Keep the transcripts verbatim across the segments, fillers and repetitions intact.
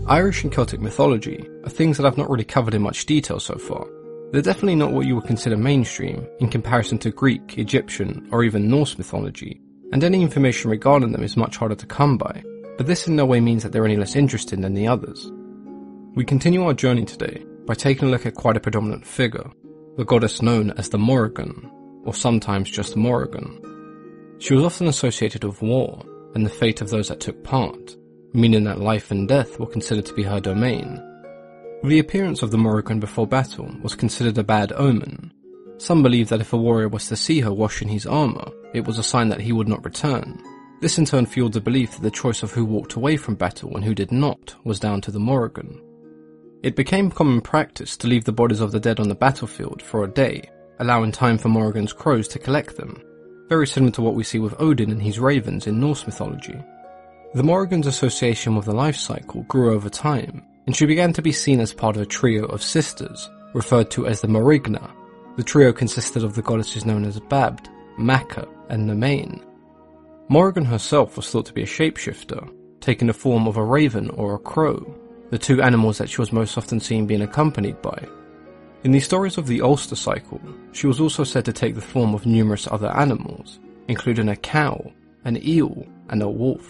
Irish and Celtic mythology are things that I've not really covered in much detail so far. They're definitely not what you would consider mainstream in comparison to Greek, Egyptian, or even Norse mythology, and any information regarding them is much harder to come by, but this in no way means that they're any less interesting than the others. We continue our journey today by taking a look at quite a predominant figure, the goddess known as the Morrigan, or sometimes just Morrigan. She was often associated with war and the fate of those that took part, meaning that life and death were considered to be her domain. The appearance of the Morrigan before battle was considered a bad omen. Some believed that if a warrior was to see her washing his armour, it was a sign that he would not return. This in turn fueled the belief that the choice of who walked away from battle and who did not was down to the Morrigan. It became common practice to leave the bodies of the dead on the battlefield for a day, allowing time for Morrigan's crows to collect them, very similar to what we see with Odin and his ravens in Norse mythology. The Morrigan's association with the life cycle grew over time, and she began to be seen as part of a trio of sisters, referred to as the Morrigna. The trio consisted of the goddesses known as Babd, Macha, and Nemain. Morrigan herself was thought to be a shapeshifter, taking the form of a raven or a crow, the two animals that she was most often seen being accompanied by. In the stories of the Ulster cycle, she was also said to take the form of numerous other animals, including a cow, an eel, and a wolf.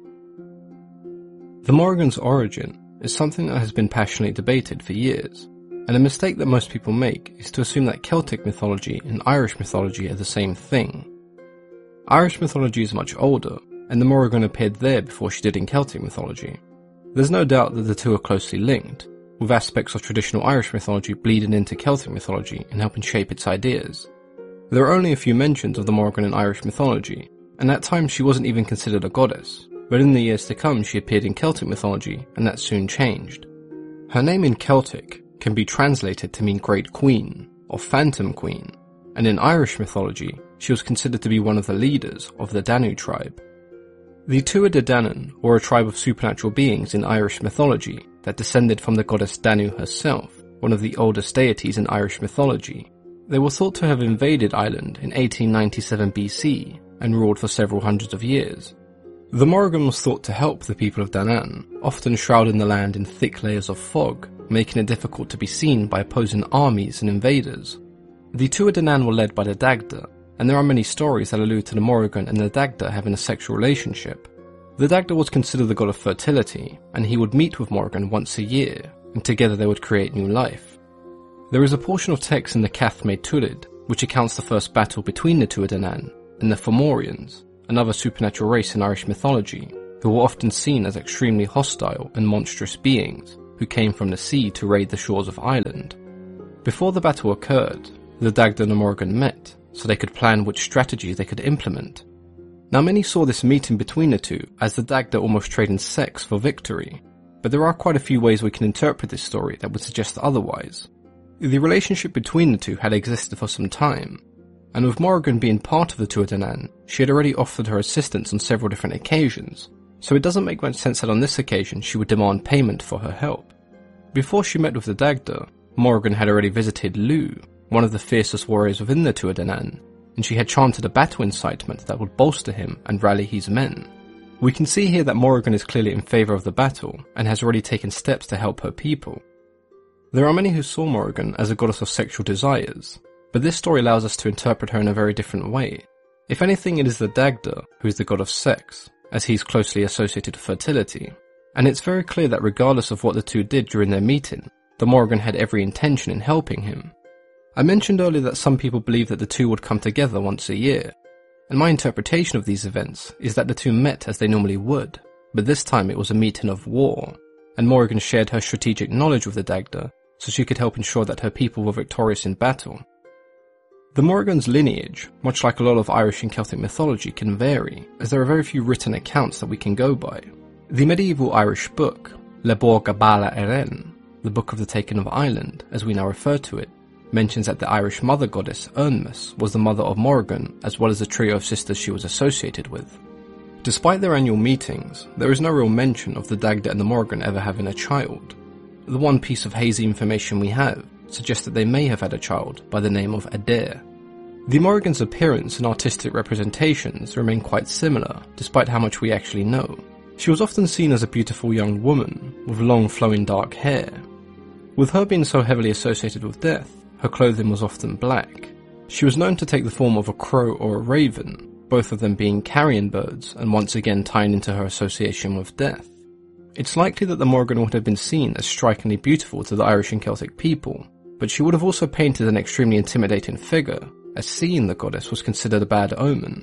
The Morrigan's origin is something that has been passionately debated for years, and a mistake that most people make is to assume that Celtic mythology and Irish mythology are the same thing. Irish mythology is much older, and the Morrigan appeared there before she did in Celtic mythology. There's no doubt that the two are closely linked, with aspects of traditional Irish mythology bleeding into Celtic mythology and helping shape its ideas. There are only a few mentions of the Morrigan in Irish mythology, and at times she wasn't even considered a goddess, but in the years to come she appeared in Celtic mythology, and that soon changed. Her name in Celtic can be translated to mean Great Queen, or Phantom Queen, and in Irish mythology she was considered to be one of the leaders of the Danu tribe. The Tuatha De Danann were a tribe of supernatural beings in Irish mythology that descended from the goddess Danu herself, one of the oldest deities in Irish mythology. They were thought to have invaded Ireland in eighteen ninety-seven B C and ruled for several hundreds of years. The Morrigan was thought to help the people of Danann, often shrouding the land in thick layers of fog, making it difficult to be seen by opposing armies and invaders. The Tuatha De Danann were led by the Dagda, and there are many stories that allude to the Morrigan and the Dagda having a sexual relationship. The Dagda was considered the god of fertility, and he would meet with Morrigan once a year, and together they would create new life. There is a portion of text in the Cath Maid Tuired, which accounts the first battle between the Tuatha De Danann and the Fomorians, another supernatural race in Irish mythology, who were often seen as extremely hostile and monstrous beings who came from the sea to raid the shores of Ireland. Before the battle occurred, the Dagda and the Morrigan met, so they could plan which strategies they could implement. Now many saw this meeting between the two as the Dagda almost trading sex for victory, but there are quite a few ways we can interpret this story that would suggest otherwise. The relationship between the two had existed for some time, and with Morrigan being part of the Tuatha De Danann, she had already offered her assistance on several different occasions, so it doesn't make much sense that on this occasion she would demand payment for her help. Before she met with the Dagda, Morrigan had already visited Lugh, one of the fiercest warriors within the Tuatha De Danann, and she had chanted a battle incitement that would bolster him and rally his men. We can see here that Morrigan is clearly in favour of the battle, and has already taken steps to help her people. There are many who saw Morrigan as a goddess of sexual desires, but this story allows us to interpret her in a very different way. If anything, it is the Dagda who is the god of sex, as he is closely associated with fertility, and it's very clear that regardless of what the two did during their meeting, the Morrigan had every intention in helping him. I mentioned earlier that some people believe that the two would come together once a year, and my interpretation of these events is that the two met as they normally would, but this time it was a meeting of war, and Morrigan shared her strategic knowledge with the Dagda so she could help ensure that her people were victorious in battle. The Morrigan's lineage, much like a lot of Irish and Celtic mythology, can vary, as there are very few written accounts that we can go by. The medieval Irish book, Le Bor Gabala Erin, the Book of the Taken of Ireland, as we now refer to it, mentions that the Irish mother goddess Ernmus was the mother of Morrigan, as well as the trio of sisters she was associated with. Despite their annual meetings, there is no real mention of the Dagda and the Morrigan ever having a child. The one piece of hazy information we have suggests that they may have had a child by the name of Adair. The Morrigan's appearance and artistic representations remain quite similar, despite how much we actually know. She was often seen as a beautiful young woman with long flowing dark hair. With her being so heavily associated with death, her clothing was often black. She was known to take the form of a crow or a raven, both of them being carrion birds and once again tying into her association with death. It's likely that the Morrigan would have been seen as strikingly beautiful to the Irish and Celtic people, but she would have also painted an extremely intimidating figure, as seeing the goddess was considered a bad omen.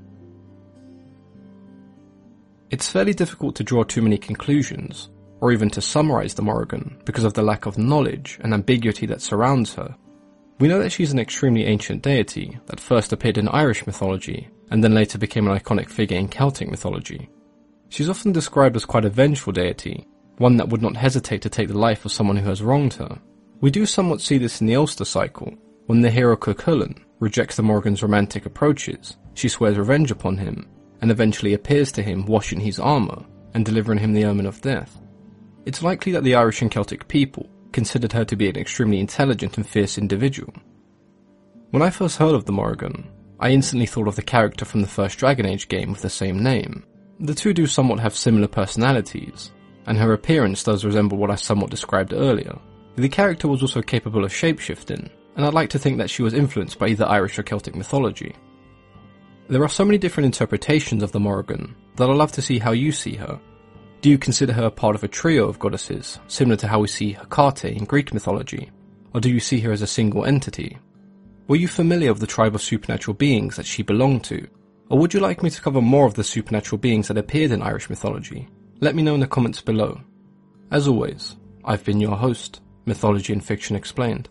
It's fairly difficult to draw too many conclusions, or even to summarise the Morrigan because of the lack of knowledge and ambiguity that surrounds her. We know that she's an extremely ancient deity that first appeared in Irish mythology and then later became an iconic figure in Celtic mythology. She's often described as quite a vengeful deity, one that would not hesitate to take the life of someone who has wronged her. We do somewhat see this in the Ulster cycle, when the hero Cuchulainn rejects the Morrigan's romantic approaches. She swears revenge upon him, and eventually appears to him washing his armour and delivering him the omen of death. It's likely that the Irish and Celtic people considered her to be an extremely intelligent and fierce individual. When I first heard of the Morrigan, I instantly thought of the character from the first Dragon Age game with the same name. The two do somewhat have similar personalities, and her appearance does resemble what I somewhat described earlier. The character was also capable of shapeshifting, and I'd like to think that she was influenced by either Irish or Celtic mythology. There are so many different interpretations of the Morrigan that I'd love to see how you see her. Do you consider her part of a trio of goddesses, similar to how we see Hecate in Greek mythology, or do you see her as a single entity? Were you familiar with the tribe of supernatural beings that she belonged to, or would you like me to cover more of the supernatural beings that appeared in Irish mythology? Let me know in the comments below. As always, I've been your host, Mythology and Fiction Explained.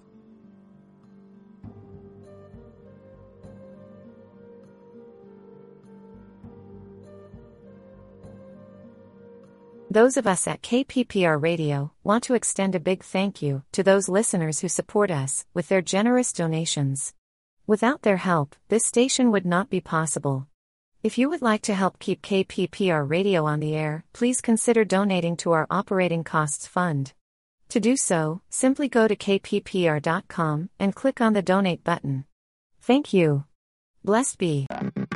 Those of us at K P P R Radio want to extend a big thank you to those listeners who support us with their generous donations. Without their help, this station would not be possible. If you would like to help keep K P P R Radio on the air, please consider donating to our operating costs fund. To do so, simply go to k p p r dot com and click on the donate button. Thank you. Blessed be.